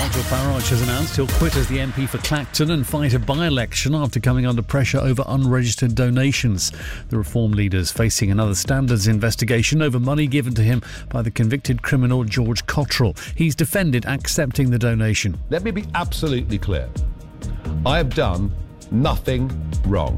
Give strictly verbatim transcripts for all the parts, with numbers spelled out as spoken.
Nigel Farage has announced he'll quit as the M P for Clacton and fight a by-election after coming under pressure over unregistered donations. The Reform leader's facing another standards investigation over money given to him by the convicted criminal George Cottrell. He's defended accepting the donation. Let me be absolutely clear. I have done nothing wrong.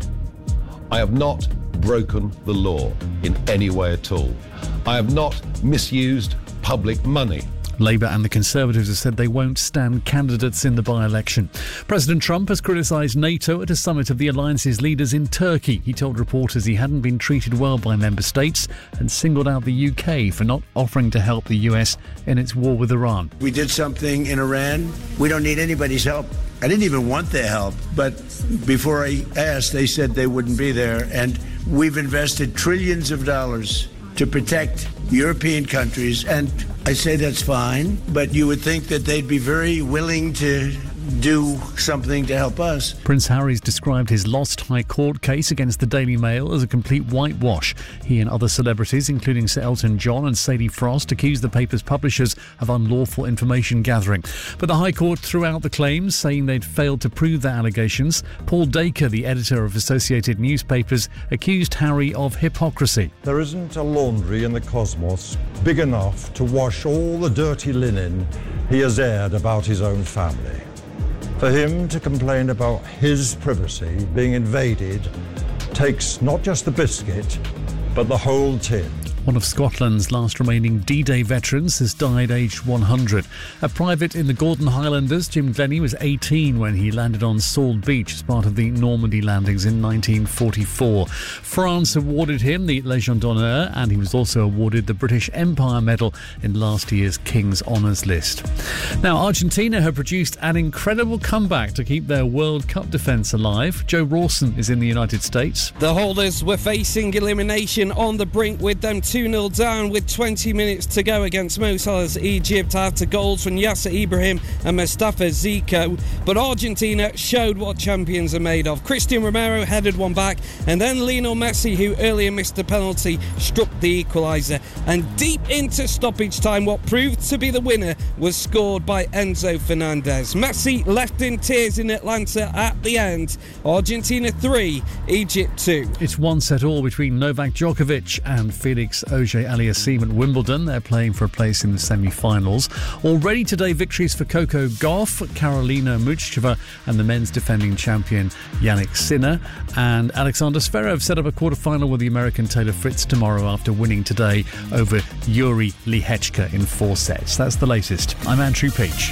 I have not broken the law in any way at all. I have not misused public money. Labour and the Conservatives have said they won't stand candidates in the by-election. President Trump has criticised NATO at a summit of the alliance's leaders in Turkey. He told reporters he hadn't been treated well by member states and singled out the U K for not offering to help the U S in its war with Iran. We did something in Iran. We don't need anybody's help. I didn't even want their help, but before I asked, they said they wouldn't be there. And we've invested trillions of dollars to protect European countries, and I say that's fine, but you would think that they'd be very willing to do something to help us. Prince Harry's described his lost High Court case against the Daily Mail as a complete whitewash. He and other celebrities, including Sir Elton John and Sadie Frost, accused the paper's publishers of unlawful information gathering. But the High Court threw out the claims, saying they'd failed to prove their allegations. Paul Dacre, the editor of Associated Newspapers, accused Harry of hypocrisy. There isn't a laundry in the cosmos big enough to wash all the dirty linen he has aired about his own family. For him to complain about his privacy being invaded takes not just the biscuit, but the whole tin. One of Scotland's last remaining D-Day veterans has died aged one hundred. A private in the Gordon Highlanders, Jim Glennie, was eighteen when he landed on Salt Beach as part of the Normandy landings in nineteen forty-four. France awarded him the Légion d'honneur, and he was also awarded the British Empire Medal in last year's King's Honours list. Now, Argentina have produced an incredible comeback to keep their World Cup defence alive. Joe Rawson is in the United States. The holders were facing elimination on the brink, with them two nil down with twenty minutes to go against Mo Salah's Egypt after goals from Yasser Ibrahim and Mustafa Zico. But Argentina showed what champions are made of. Cristian Romero headed one back, and then Lionel Messi, who earlier missed a penalty, struck the equaliser. And deep into stoppage time, what proved to be the winner was scored by Enzo Fernandez. Messi left in tears in Atlanta at the end. Argentina three, Egypt two. It's one set all between Novak Djokovic and Felix Auger-Aliassime at Wimbledon. They're playing for a place in the semi-finals. Already today, victories for Coco Gauff, Karolina Muchova and the men's defending champion Jannik Sinner. And Alexander Zverev set up a quarter-final with the American Taylor Fritz tomorrow after winning today over Yuri Lehechka in four sets. That's the latest. I'm Andrew Peach.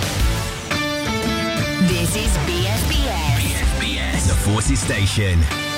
This is B S B S. B S B S, the Forces Station.